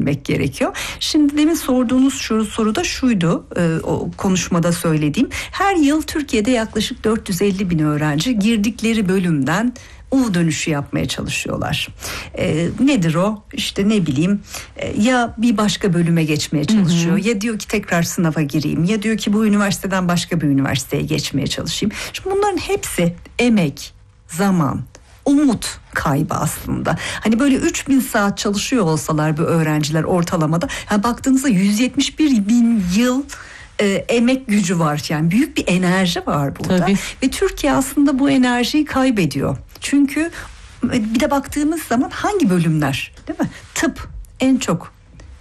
düşünmek gerekiyor. Şimdi demin sorduğunuz soru da şuydu, o konuşmada söylediğim. Her yıl Türkiye'de yaklaşık 450 bin öğrenci girdikleri bölümden U dönüşü yapmaya çalışıyorlar. Nedir o? İşte ne bileyim, ya bir başka bölüme geçmeye çalışıyor, ya diyor ki tekrar sınava gireyim, ya diyor ki bu üniversiteden başka bir üniversiteye geçmeye çalışayım. Şimdi bunların hepsi emek, zaman, umut kaybı aslında. Hani böyle 3000 saat çalışıyor olsalar bu öğrenciler ortalamada, baktığınızda 171 bin yıl emek gücü var. Yani büyük bir enerji var burada. Tabii. Ve Türkiye aslında bu enerjiyi kaybediyor. Çünkü bir de zaman hangi bölümler, değil mi? Tıp en çok.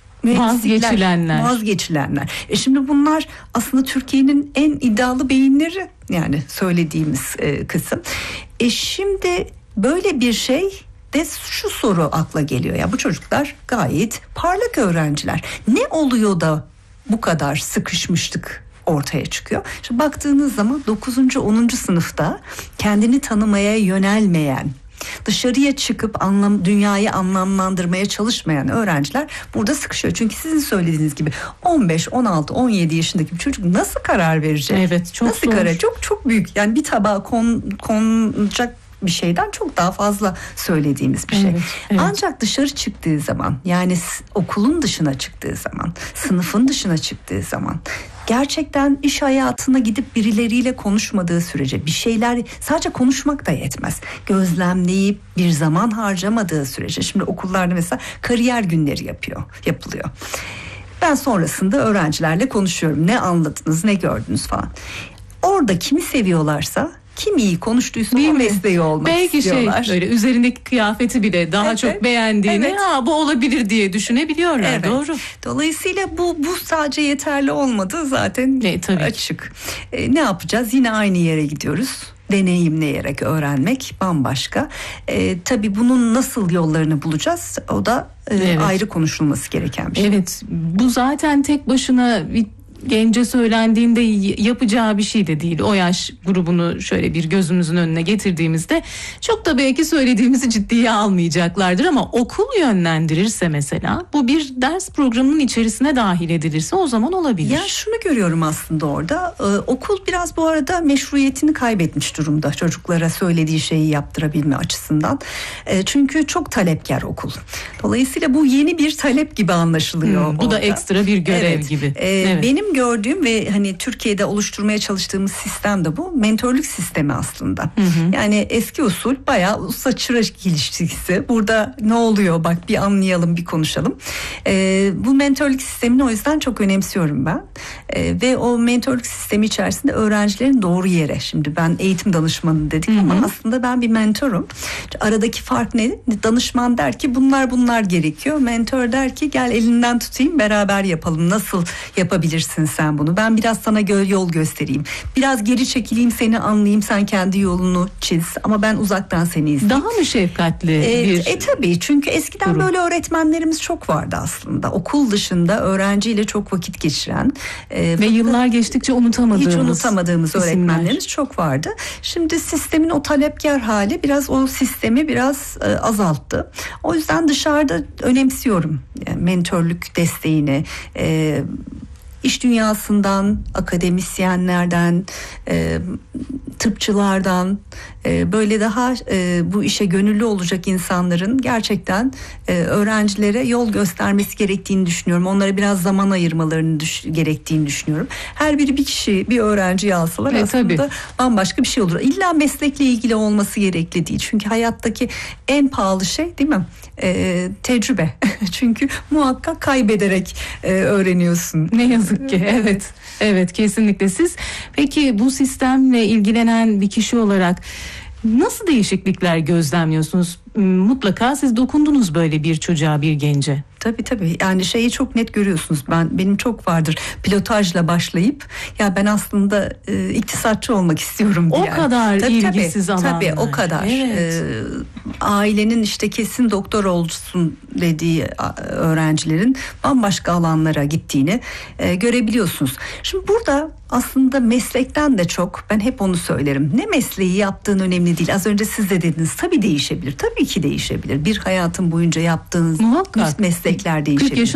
Vazgeçilenler. Şimdi bunlar aslında Türkiye'nin en iddialı beyinleri, yani söylediğimiz kısım. Şimdi böyle bir şey de şu soru akla geliyor. Ya bu çocuklar gayet parlak öğrenciler. Ne oluyor da bu kadar sıkışmışlık ortaya çıkıyor? Şimdi baktığınız zaman 9. 10. sınıfta kendini tanımaya yönelmeyen, dışarıya çıkıp dünyayı anlamlandırmaya çalışmayan öğrenciler burada sıkışıyor. Çünkü sizin söylediğiniz gibi 15, 16, 17 yaşındaki bir çocuk nasıl karar verecek? Evet, çok nasıl zor. Çok büyük. Yani bir tabağa konacak bir şeyden çok daha fazla söylediğimiz bir şey. Evet. Ancak dışarı çıktığı zaman, yani okulun dışına çıktığı zaman, sınıfın dışına çıktığı zaman, gerçekten iş hayatına gidip birileriyle konuşmadığı sürece, bir şeyler sadece konuşmak da yetmez. Gözlemleyip bir zaman harcamadığı sürece, şimdi okullarda mesela kariyer günleri yapılıyor. Ben sonrasında öğrencilerle konuşuyorum. Ne anladınız, ne gördünüz falan. Orada kimi seviyorlarsa, kim iyi konuştuysa o mesleği olmak istiyorlar. Belki böyle üzerindeki kıyafeti bile daha çok beğendiğini, bu olabilir diye düşünebiliyorlar. Evet. Doğru. Dolayısıyla bu sadece yeterli olmadı zaten açık. Ne yapacağız? Yine aynı yere gidiyoruz. Deneyimleyerek öğrenmek bambaşka. Tabii bunun nasıl yollarını bulacağız? O da ayrı konuşulması gereken bir şey. Evet. Bu zaten tek başına bir gence söylendiğinde yapacağı bir şey de değil. O yaş grubunu şöyle bir gözümüzün önüne getirdiğimizde çok da belki söylediğimizi ciddiye almayacaklardır, ama okul yönlendirirse mesela, bu bir ders programının içerisine dahil edilirse o zaman olabilir. Ya şunu görüyorum aslında orada, okul biraz bu arada meşruiyetini kaybetmiş durumda çocuklara söylediği şeyi yaptırabilme açısından. Çünkü çok talepkar okul. Dolayısıyla bu yeni bir talep gibi anlaşılıyor. Bu da ekstra bir görev gibi. Benim gördüğüm ve hani Türkiye'de oluşturmaya çalıştığımız sistem de bu. Mentörlük sistemi aslında. Yani eski usul, bayağı usta çırak ilişkisi. Burada ne oluyor, bak bir anlayalım, bir konuşalım. Bu mentörlük sistemini o yüzden çok önemsiyorum ben. Ve o mentörlük sistemi içerisinde öğrencilerin doğru yere. Şimdi ben eğitim danışmanı dedik ama aslında ben bir mentorum. Aradaki fark ne? Danışman der ki bunlar gerekiyor. Mentör der ki gel elinden tutayım, beraber yapalım. Nasıl yapabilirsin sen bunu? Ben biraz sana yol göstereyim. Biraz geri çekileyim, seni anlayayım, sen kendi yolunu çiz. Ama ben uzaktan seni izleyeyim. Daha mı şefkatli bir tabii, çünkü eskiden durum. Böyle öğretmenlerimiz çok vardı aslında. Okul dışında öğrenciyle çok vakit geçiren ve yıllar geçtikçe unutamadığımız öğretmenlerimiz çok vardı. Şimdi sistemin o talepkar hali biraz o sistemi azalttı. O yüzden dışarıda önemsiyorum mentörlük desteğini. İş dünyasından, akademisyenlerden, tıpçılardan, böyle daha bu işe gönüllü olacak insanların gerçekten öğrencilere yol göstermesi gerektiğini düşünüyorum. Onlara biraz zaman ayırmalarını gerektiğini düşünüyorum. Her biri bir kişi, bir öğrenciyi alsalar aslında bambaşka bir şey olur. İlla meslekle ilgili olması gerekli değil. Çünkü hayattaki en pahalı şey, değil mi? Tecrübe. Çünkü muhakkak kaybederek öğreniyorsun. Ne yazık ki, evet kesinlikle. Siz peki bu sistemle ilgilenen bir kişi olarak nasıl değişiklikler gözlemliyorsunuz? Mutlaka siz dokundunuz böyle bir çocuğa, bir gence. Tabii. Yani şeyi çok net görüyorsunuz. Benim çok vardır. Pilotajla başlayıp ya ben aslında iktisatçı olmak istiyorum diye. O kadar ilgisiz alanlar. Tabii o kadar. Evet. Ailenin işte kesin doktor olsun dediği öğrencilerin bambaşka alanlara gittiğini görebiliyorsunuz. Şimdi burada aslında meslekten de çok, ben hep onu söylerim. Ne mesleği yaptığın önemli değil. Az önce siz de dediniz. Tabii değişebilir. Tabii ki değişebilir. Bir hayatın boyunca yaptığınız meslekler değişebilir.